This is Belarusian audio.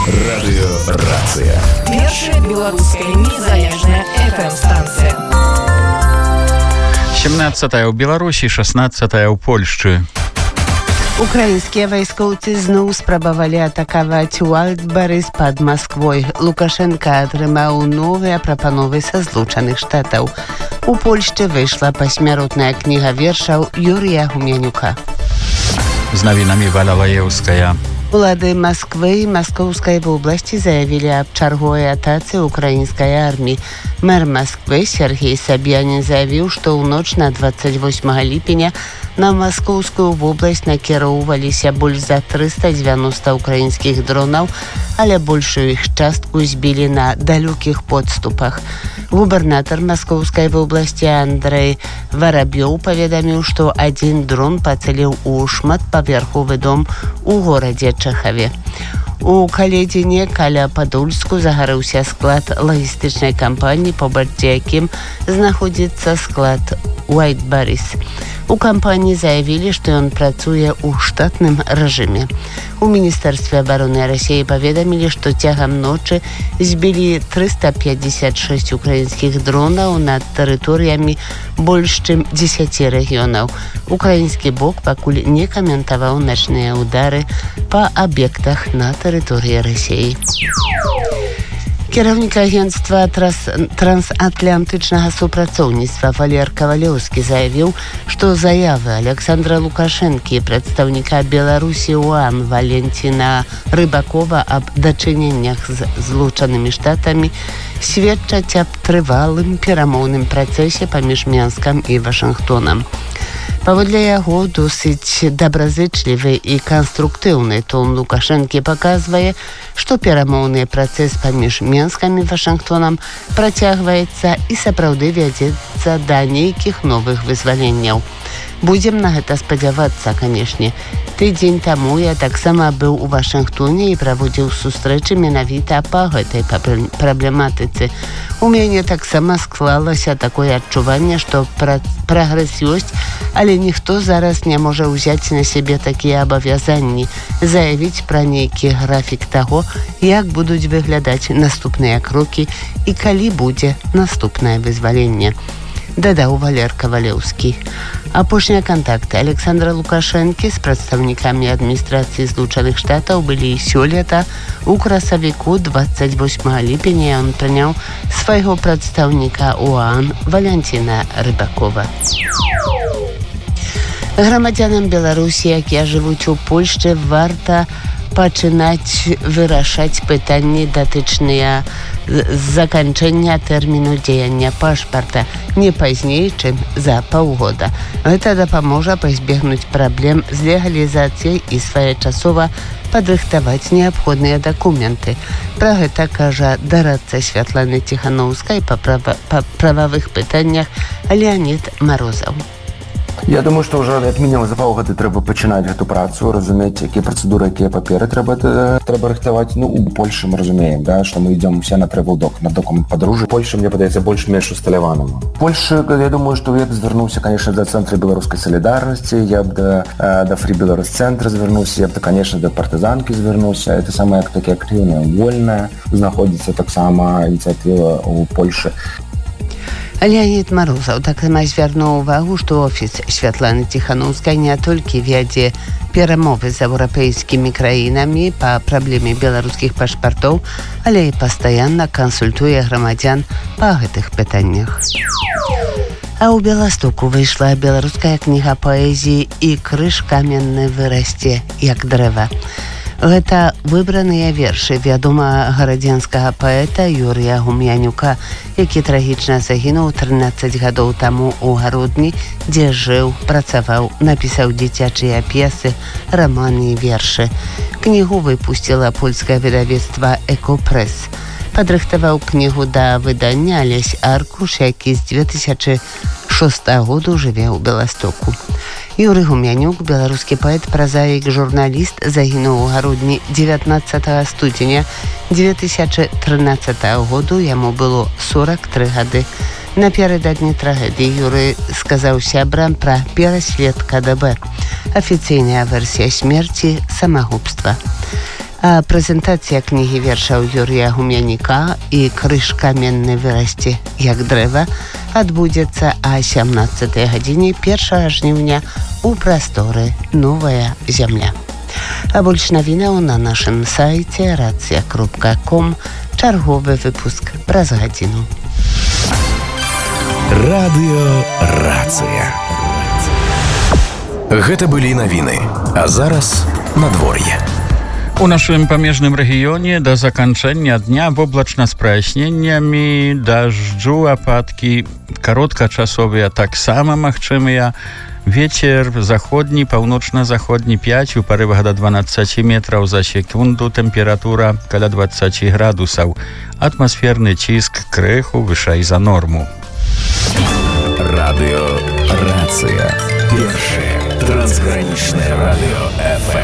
Радыёрацыя. Першая беларуская незалежная FM-станцыя. 17 ў Беларусі, 16 ў Польшчы. Украінскія вайскоўцы зноў спрабавалі атакаваць Уайлдберрис пад Масквой. Лукашенка атрымаў новыя прапановы са Злучаных Штатаў. У Польшчы выйшла пасмяротная кніга вершаў Юрія Гумянюка. З навінамі Валя Лаеўская. Улады Москвы и Московской области заявили об черговой атаке украинской армии. Мэр Москвы Сергей Собянин заявил, что в ночь на 28 липеня на Московскую область накіроўваліся больш за 390 украинских дронов, але большую их частку сбили на далеких подступах. Губернатор Московской области Андрей Воробьев поведомил, что один дрон поцелил у шматпавярховы дом у городе Чехове. У Каледзіне каля Падольску загарэўся склад лагістычнай кампаніі, побач з якім знаходзіцца склад Уайлдберрис. У кампаніі заявілі, што ён працуе ў штатным рэжыме. У Міністэрстве абароны Расіі паведамілі, што цягам ночы збілі 356 украінскіх дронаў над тэрыторыямі больш чым 10 рэгіёнаў. Украінскі бок пакуль не каментаваў начныя ўдары па аб'ектах на тэрыторыі Расіі. Кіраўнік агентства трансатлантычнага супрацоўніцтва Валер Кавалеўскі заявіў, што заявы Александра Лукашэнкі і прадстаўніка Беларусі ОАН Валентина Рыбакова аб дачыненнях з Злучанымі Штатамі сведчаць аб трывалым перамоўным працэсе паміж Мінскам і Вашынгтонам. Паводле яго досыць добразычлівы і канструктыўны тон Лукашэнкі паказвае, што перамоўны працэс паміж Мінскам і Вашынгтонам працягваецца і сапраўды вядзецца да нейкіх новых вызваленняў. Будзем на гэта спадзявацца, канешне. Тыдзень таму я таксама быў у Вашынгтоне і праводзіў сустрэчы менавіта па гэтай праблематыцы. У мяне таксама склалася такое адчуванне, што прагрэс ёсць, але ніхто зараз не можа ўзяць на сябе такія абавязанні, заявіць пра нейкі графік таго, як будуць выглядаць наступныя крокі і калі будзе наступнае вызваленне. Дадаў Валер Кавалеўскі. Апошнія кантакты Александра Лукашэнкі з прадстаўнікамі адміністрацыі Злучаных Штатаў былі сёлета. У красавіку 28 ліпеня ён прыняў свайго прадстаўніка ОАН Валентина Рыбакова. Грамадзянам Беларусі, якія жывуць у Польшчы, варта пачынаць вырашаць пытанні датычныя заканчэння тэрміну дзеяння пашпарта не пазней, чым за паўгода. Гэта дапаможа пазбегнуць праблем з легалізацыяй і своечасова падрыхтаваць неабходныя дакументы. Пра гэта кажа дарадца Святланы Ціханаўскай па прававых пытаннях Леонід Марозаў. Я думаю, што ўжо як мінімум за паўгода трэба пачынаць гэту працу, разумець, якія працэдуры, якія паперы трэба рыхтаваць. Ну, у Польшы мы разумеем, да, што мы ідзём усе на трэвел-док, на документ падарожжа. Польша, мне падаецца, больш-менш усталяваным. Польша, я думаю, што я б звярнуўся, конечно, да цэнтра беларускай салідарнасці, я б да Фрі Беларус цэнтра звярнуўся, я б, конечно, да партызанкі звярнуўся. Это самая такі актыўная, вольная, знаходзіцца таксама ініцыятыва ў Польшы. Леонід Марозаў таксама звярнуў увагу, што офіс Святланы Ціханаўскай не толькі вядзе перамовы з еўрапейскімі краінамі па праблеме беларускіх пашпартоў, але і пастаянна кансультуе грамадзян па гэтых пытаннях. А ў Беластоку выйшла беларуская кніга паэзіі «І крыж каменны вырасце, як дрэва». Гэта выбраныя вершы вядомага гарадзенскага паэта Юрія Гумянюка, які трагічна загінуў 13 гадоў таму ў Гародні, дзе жыў, працаваў, напісаў дзіцячыя п'есы, раманы і вершы. Кнігу выпусціла польскае выдавецтва «Экопрэс». Падрыхтаваў кнігу да выдання Алесь Аркуш, які з 2006 году жыве ў Беластоку. Юрый Гумянюк, беларускі паэт, празаік, журналіст, загінуў у Гародні 19 студзеня 2013 году, яму было 43 гады. Напярэдадні трагедыі Юрый сказаў сябрам пра пераслед КДБ. Афіцыйная версія смерці – самагубства. А прэзентацыя кнігі вершаў Юрія Гумяніка і крыж каменны вырасце як дрэва адбудзецца о 17 гадзіне 1 жніўня у прасторы «Новая зямля». А больш навінаў на нашым сайце racja.com. Чарговы выпуск праз гадзіну. Радыё «Рацыя». Гэта былі навіны, а зараз надвор'е. У нашым памежным рэгіёне да заканчэння дня воблачна з праясненнямі, дажджу, ападкі, кароткачасовыя таксама магчымыя. Вецер заходні, паўночна-заходні 5, у парывах да 12 метраў за секунду, тэмпература каля 20 градусаў. Атмасферны ціск крыху вышэй за норму. Радыё «Рацыя». Першае трансгранічнае радыё FM.